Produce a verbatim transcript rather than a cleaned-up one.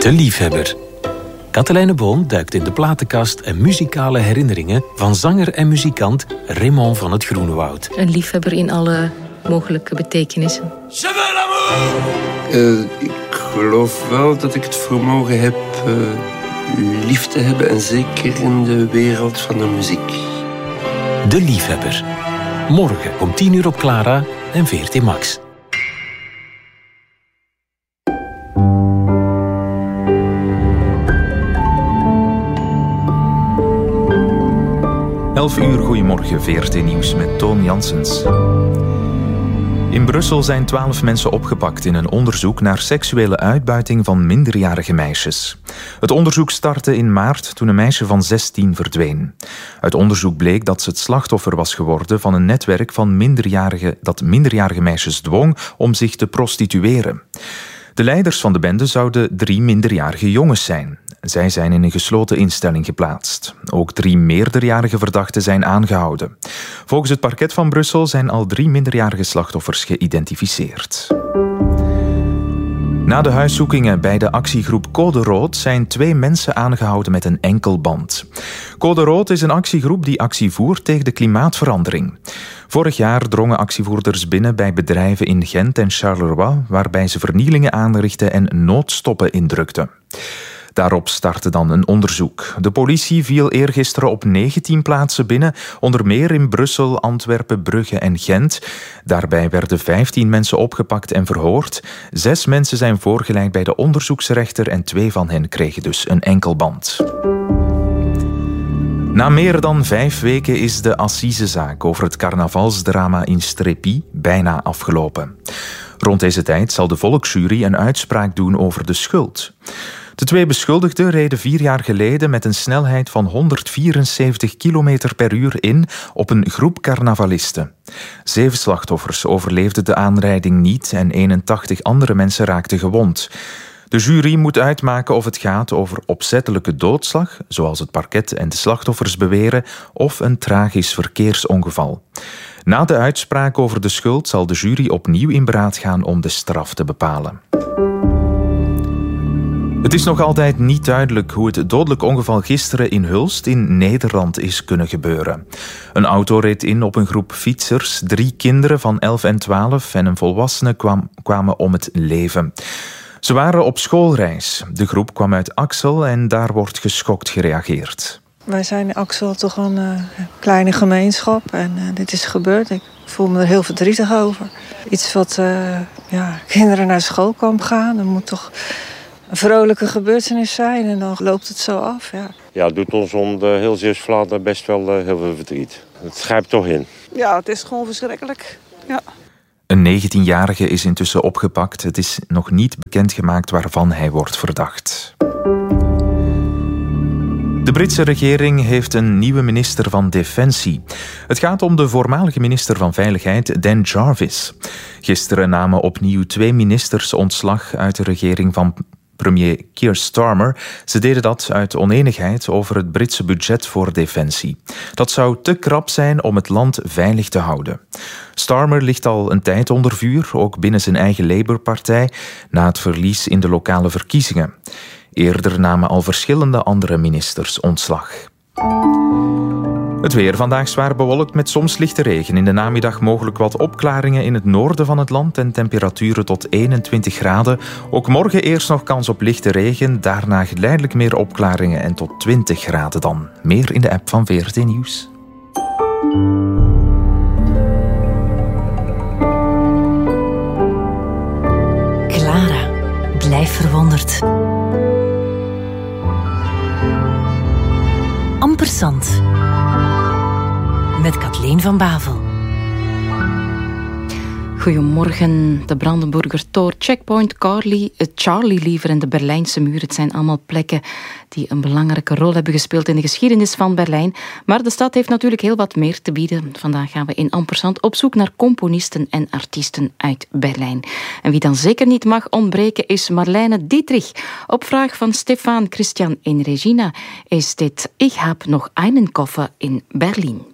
De liefhebber. Katelijne Boon duikt in de platenkast en muzikale herinneringen van zanger en muzikant Raymond van het Groenewoud. Een liefhebber in alle mogelijke betekenissen. Uh, ik geloof wel dat ik het vermogen heb uh, lief te hebben, en zeker in de wereld van de muziek. De liefhebber. Morgen om tien uur op Clara en V R T Max. elf uur, goedemorgen, V R T Nieuws met Toon Janssens. In Brussel zijn twaalf mensen opgepakt in een onderzoek naar seksuele uitbuiting van minderjarige meisjes. Het onderzoek startte in maart toen een meisje van zestien verdween. Uit onderzoek bleek dat ze het slachtoffer was geworden van een netwerk van minderjarige, dat minderjarige meisjes dwong om zich te prostitueren. De leiders van de bende zouden drie minderjarige jongens zijn. Zij zijn in een gesloten instelling geplaatst. Ook drie meerderjarige verdachten zijn aangehouden. Volgens het parket van Brussel zijn al drie minderjarige slachtoffers geïdentificeerd. Na de huiszoekingen bij de actiegroep Code Rood zijn twee mensen aangehouden met een enkelband. Code Rood is een actiegroep die actie voert tegen de klimaatverandering. Vorig jaar drongen actievoerders binnen bij bedrijven in Gent en Charleroi, waarbij ze vernielingen aanrichtten en noodstoppen indrukten. Daarop startte dan een onderzoek. De politie viel eergisteren op negentien plaatsen binnen, onder meer in Brussel, Antwerpen, Brugge en Gent. Daarbij werden vijftien mensen opgepakt en verhoord. Zes mensen zijn voorgeleid bij de onderzoeksrechter en twee van hen kregen dus een enkelband. Na meer dan vijf weken is de assisezaak over het carnavalsdrama in Strépy bijna afgelopen. Rond deze tijd zal de volksjury een uitspraak doen over de schuld. De twee beschuldigden reden vier jaar geleden met een snelheid van honderdvierenzeventig kilometer per uur in op een groep carnavalisten. Zeven slachtoffers overleefden de aanrijding niet en eenentachtig andere mensen raakten gewond. De jury moet uitmaken of het gaat over opzettelijke doodslag, zoals het parket en de slachtoffers beweren, of een tragisch verkeersongeval. Na de uitspraak over de schuld zal de jury opnieuw in beraad gaan om de straf te bepalen. Het is nog altijd niet duidelijk hoe het dodelijk ongeval gisteren in Hulst in Nederland is kunnen gebeuren. Een auto reed in op een groep fietsers. Drie kinderen van elf en twaalf en een volwassene kwam, kwamen om het leven. Ze waren op schoolreis. De groep kwam uit Axel en daar wordt geschokt gereageerd. Wij zijn in Axel toch een uh, kleine gemeenschap en uh, dit is gebeurd. Ik voel me er heel verdrietig over. Iets wat uh, ja, kinderen naar school kan gaan. Er moet toch een vrolijke gebeurtenis zijn en dan loopt het zo af. Ja, ja het doet ons om de heel Zeeuws-Vlaanderen best wel uh, heel veel verdriet. Het grijpt toch in. Ja, het is gewoon verschrikkelijk. Ja. Een negentienjarige is intussen opgepakt. Het is nog niet bekendgemaakt waarvan hij wordt verdacht. De Britse regering heeft een nieuwe minister van Defensie. Het gaat om de voormalige minister van Veiligheid, Dan Jarvis. Gisteren namen opnieuw twee ministers ontslag uit de regering van premier Keir Starmer. Ze deden dat uit onenigheid over het Britse budget voor defensie. Dat zou te krap zijn om het land veilig te houden. Starmer ligt al een tijd onder vuur, ook binnen zijn eigen Labour-partij, na het verlies in de lokale verkiezingen. Eerder namen al verschillende andere ministers ontslag. Het weer vandaag zwaar bewolkt met soms lichte regen. In de namiddag mogelijk wat opklaringen in het noorden van het land en temperaturen tot eenentwintig graden. Ook morgen eerst nog kans op lichte regen, daarna geleidelijk meer opklaringen en tot twintig graden dan. Meer in de app van V R T Nieuws. Clara, blijf verwonderd. Ampersand. Met Kathleen van Bavel. Goedemorgen. De Brandenburger Tor, Checkpoint, Charlie, Charlie liever en de Berlijnse muur. Het zijn allemaal plekken die een belangrijke rol hebben gespeeld in de geschiedenis van Berlijn. Maar de stad heeft natuurlijk heel wat meer te bieden. Vandaag gaan we in Ampersand op zoek naar componisten en artiesten uit Berlijn. En wie dan zeker niet mag ontbreken is Marlene Dietrich. Op vraag van Stefan, Christian en Regina is dit Ik heb nog einen Koffer in Berlin.